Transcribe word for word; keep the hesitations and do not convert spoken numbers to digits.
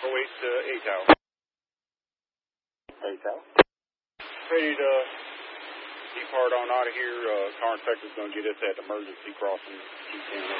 oh eight to A T O W. A T O W. Ready to keep hard on out of here. Uh, car inspector's going to get us at emergency crossing.